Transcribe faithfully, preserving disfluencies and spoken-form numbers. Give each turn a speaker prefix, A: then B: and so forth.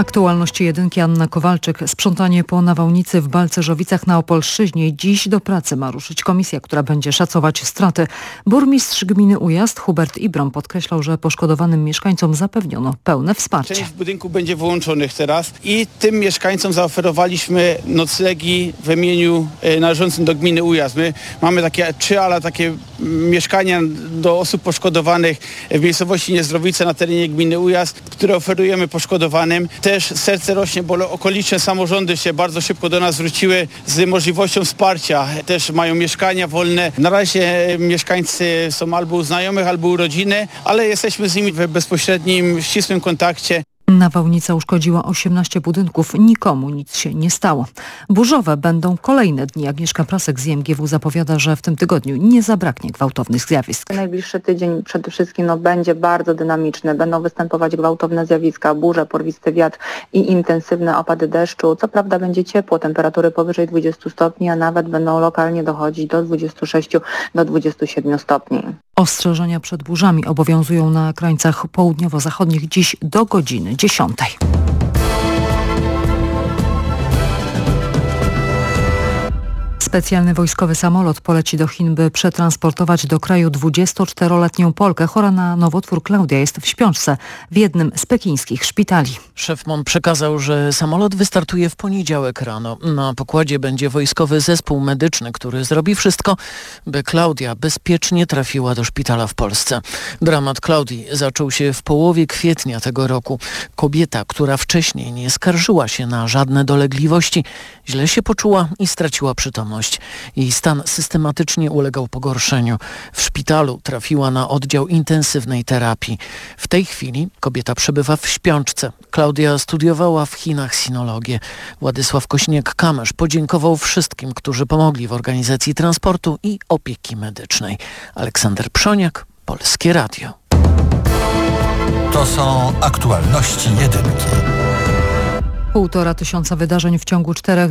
A: Aktualności jedynki, Anna Kowalczyk. Sprzątanie po nawałnicy w Balcerzowicach na Opolszczyźnie. Dziś do pracy ma ruszyć komisja, która będzie szacować straty. Burmistrz gminy Ujazd Hubert Ibrom podkreślał, że poszkodowanym mieszkańcom zapewniono pełne wsparcie.
B: Część budynku będzie wyłączonych teraz i tym mieszkańcom zaoferowaliśmy noclegi w imieniu należącym do gminy Ujazd. My mamy takie trzy ala takie mieszkania do osób poszkodowanych w miejscowości Niezdrowice na terenie gminy Ujazd, które oferujemy poszkodowanym. Też serce rośnie, bo okoliczne samorządy się bardzo szybko do nas zwróciły z możliwością wsparcia. Też mają mieszkania wolne. Na razie mieszkańcy są albo u znajomych, albo u rodziny, ale jesteśmy z nimi w bezpośrednim, ścisłym kontakcie.
A: Nawałnica uszkodziła osiemnaście budynków. Nikomu nic się nie stało. Burzowe będą kolejne dni. Agnieszka Prasek z I M G W zapowiada, że w tym tygodniu nie zabraknie gwałtownych zjawisk.
C: Najbliższy tydzień przede wszystkim no, będzie bardzo dynamiczny. Będą występować gwałtowne zjawiska, burze, porwisty wiatr i intensywne opady deszczu. Co prawda będzie ciepło, temperatury powyżej dwudziestu stopni, a nawet będą lokalnie dochodzić do dwudziestu sześciu do dwudziestu siedmiu stopni.
A: Ostrzeżenia przed burzami obowiązują na krańcach południowo-zachodnich dziś do godziny dziesiątej. Specjalny wojskowy samolot poleci do Chin, by przetransportować do kraju dwudziestoczteroletnią Polkę. Chora na nowotwór Klaudia jest w śpiączce w jednym z pekińskich szpitali.
D: Szef M O N przekazał, że samolot wystartuje w poniedziałek rano. Na pokładzie będzie wojskowy zespół medyczny, który zrobi wszystko, by Klaudia bezpiecznie trafiła do szpitala w Polsce. Dramat Klaudii zaczął się w połowie kwietnia tego roku. Kobieta, która wcześniej nie skarżyła się na żadne dolegliwości, źle się poczuła i straciła przytomność. Jej stan systematycznie ulegał pogorszeniu. W szpitalu trafiła na oddział intensywnej terapii. W tej chwili kobieta przebywa w śpiączce. Klaudia studiowała w Chinach sinologię. Władysław Kośniak-Kamysz podziękował wszystkim, którzy pomogli w organizacji transportu i opieki medycznej. Aleksander Przoniak, Polskie Radio.
E: To są aktualności jedynki.
A: Półtora tysiąca wydarzeń w ciągu czterech